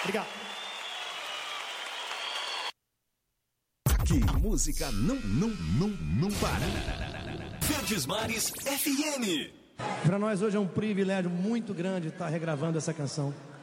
Obrigado. Que música não para. Verdes Mares FM. Para nós hoje é um privilégio muito grande estar regravando essa canção.